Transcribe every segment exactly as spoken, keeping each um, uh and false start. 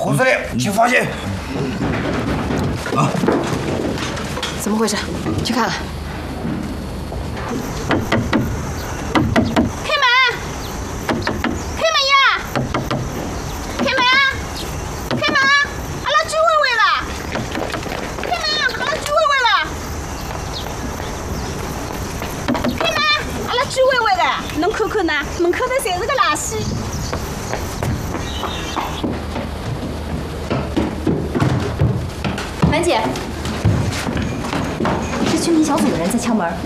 胡司令，请放心。啊， 怎么回事？去看看。 开门！开门呀！开门！开门！阿拉居委会了！开门！阿拉居委会了！开门！阿拉居委会的，侬看看呐，门口头侪是个垃圾。 兰姐，是居民小组的人在敲门。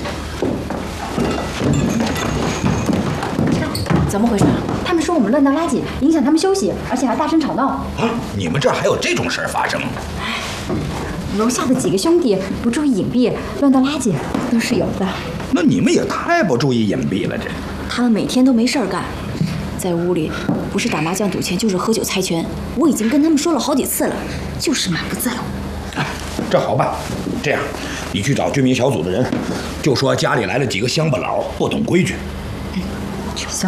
怎么回事？他们说我们乱倒垃圾，影响他们休息，而且还大声吵闹。 啊，你们这儿还有这种事儿发生？ 楼下的几个兄弟不注意隐蔽，乱倒垃圾都是有的。 那你们也太不注意隐蔽了，这。 他们每天都没事儿干，在屋里不是打麻将赌钱，就是喝酒猜拳。我已经跟他们说了好几次了，就是满不在乎。 哎，这好办，这样，你去找居民小组的人，就说家里来了几个乡巴佬，不懂规矩。 嗯，行。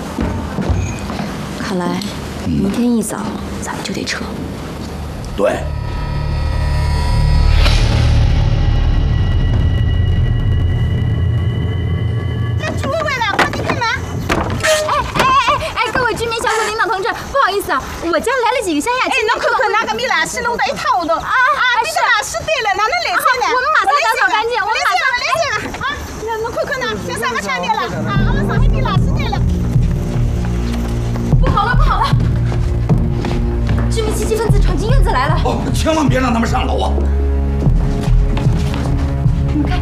看来明天一早咱们就得撤。 对。 那居委会了，快点开门！ 哎哎哎哎，各位居民小组领导同志，不好意思啊，我家来了几个乡下亲戚。 哎，侬看看那个米垃圾弄得一塌糊涂啊！啊，这个垃圾堆了，哪能来塞呢？ 我们马上打扫干净，我们马上来塞了啊！那侬看看呐，像三个腔调了啊！阿拉上海米垃圾堆了。 不好了，不好了！居民积极分子闯进院子来了！ 哦，千万别让他们上楼啊！ 你们看，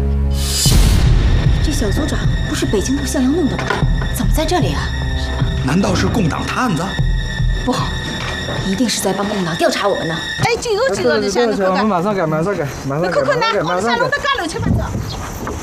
这小组长不是北京路向阳弄的吗？怎么在这里啊？ 难道是共党探子？ 不好，一定是在帮共党调查我们呢。 哎，今后今后的，像你看看， 我们马上改，马上改，马上改， 看看呐， 马上改， 我们山弄得干乱七八糟。